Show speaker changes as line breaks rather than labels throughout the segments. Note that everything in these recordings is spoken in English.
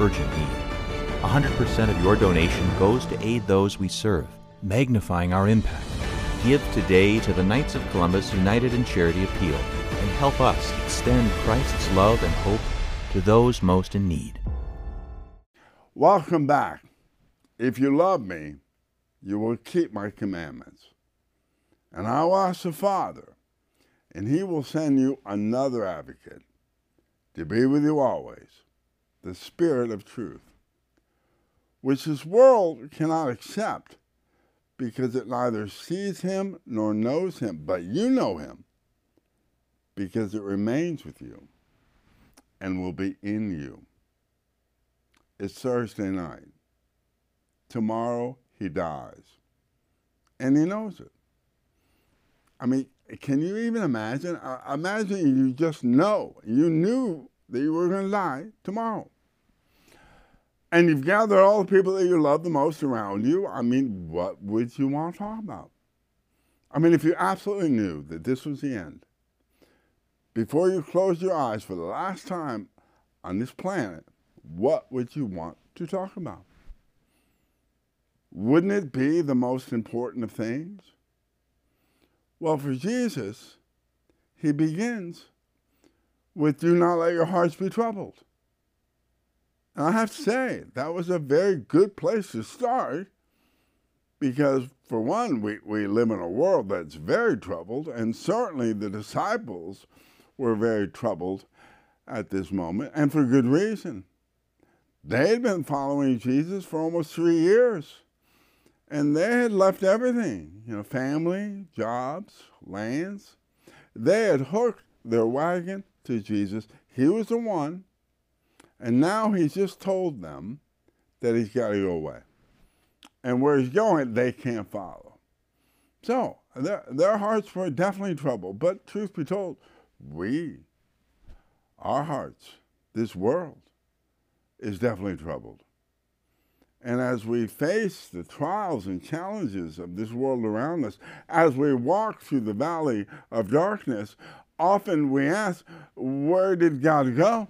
urgent need. 100% of your donation goes to aid those we serve, magnifying our impact. Give today to the Knights of Columbus United in Charity Appeal and help us extend Christ's love and hope to those most in need.
Welcome back. If you love me, you will keep my commandments. And I will ask the Father, and he will send you another advocate to be with you always, the Spirit of truth, which this world cannot accept because it neither sees him nor knows him, but you know him because it remains with you and will be in you. It's Thursday night. Tomorrow he dies. And he knows it. I mean, can you even imagine? Imagine you just know. You knew that you were going to die tomorrow. And you've gathered all the people that you love the most around you. I mean, what would you want to talk about? I mean, if you absolutely knew that this was the end, before you closed your eyes for the last time on this planet, what would you want to talk about? Wouldn't it be the most important of things? Well, for Jesus, he begins with, do not let your hearts be troubled. And I have to say, that was a very good place to start because, for one, we live in a world that's very troubled, and certainly the disciples were very troubled at this moment, and for good reason. They had been following Jesus for almost 3 years. And they had left everything, family, jobs, lands. They had hooked their wagon to Jesus. He was the one. And now he's just told them that he's got to go away. And where he's going, they can't follow. So their hearts were definitely troubled. But truth be told, our hearts, this world, is definitely troubled. And as we face the trials and challenges of this world around us, as we walk through the valley of darkness, often we ask, where did God go?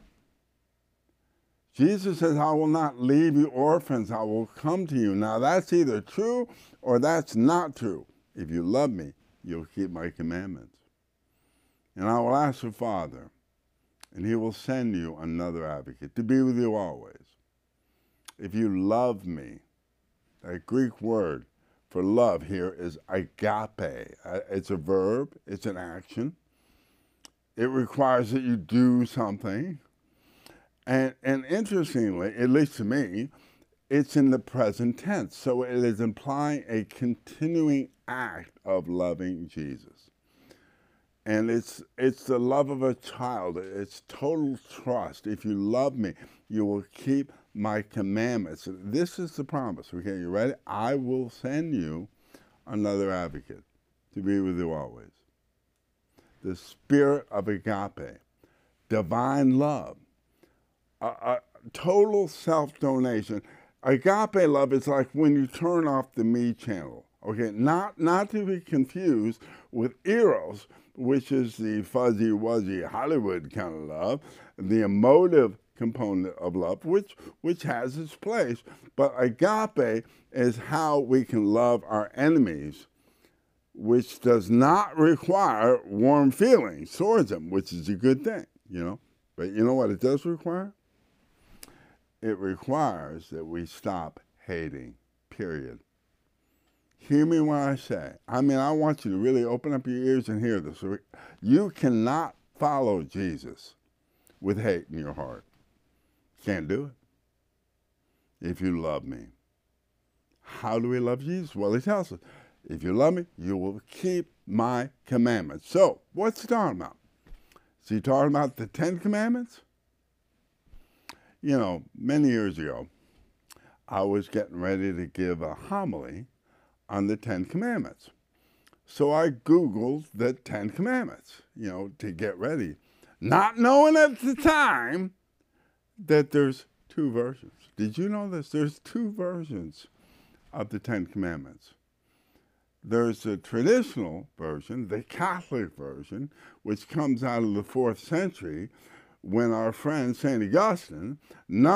Jesus says, I will not leave you orphans, I will come to you. Now that's either true or that's not true. If you love me, you'll keep my commandments. And I will ask the Father, and he will send you another advocate to be with you always. If you love me, that Greek word for love here is agape. It's a verb, it's an action. It requires that you do something. And interestingly, at least to me, it's in the present tense. So it is implying a continuing act of loving Jesus. And it's the love of a child. It's total trust. If you love me, you will keep my commandments. This is the promise. Okay, you ready? I will send you another advocate to be with you always. The Spirit of agape, divine love, a total self-donation. Agape love is like when you turn off the me channel. Okay, not to be confused with eros, which is the fuzzy-wuzzy Hollywood kind of love, the emotive component of love, which has its place. But agape is how we can love our enemies, which does not require warm feelings towards them, which is a good thing, But you know what it does require? It requires that we stop hating, period. Hear me when I say. I want you to really open up your ears and hear this. You cannot follow Jesus with hate in your heart. Can't do it. If you love me. How do we love Jesus? Well, he tells us, if you love me, you will keep my commandments. So, what's he talking about? Is he talking about the 10 Commandments? Many years ago, I was getting ready to give a homily on the 10 Commandments. So I Googled the 10 Commandments, to get ready, not knowing at the time that there's 2 versions. Did you know this? There's 2 versions of the 10 Commandments. There's the traditional version, the Catholic version, which comes out of the 4th century when our friend St. Augustine